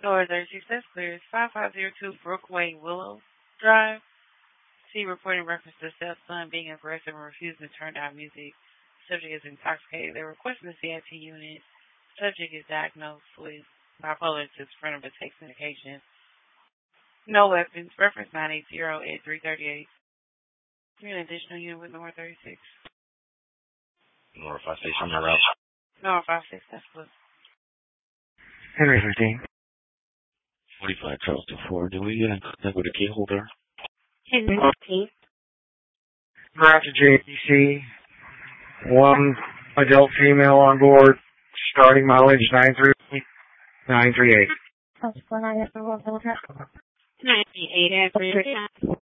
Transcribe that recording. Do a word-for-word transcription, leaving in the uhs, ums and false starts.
Or their success clears five five zero two Brookway Willow Drive. See reporting reference to stepson being aggressive and refusing to turn down music. Subject is intoxicated. They're requesting the C I T unit. Subject is diagnosed with bipolar schizophrenia but takes medication. No weapons. Reference nine eight zero eight three three eight. Give me an additional unit with North thirty-six. North five six on my route. North five six, that's what. Henry fifteen. forty-five Charles two four. Do we get in contact with a key holder? Henry fifteen. Garage J P C. One adult female on board. Starting mileage nine three nine three eight. That's four nine at the Royal Hill Track. nine three eight at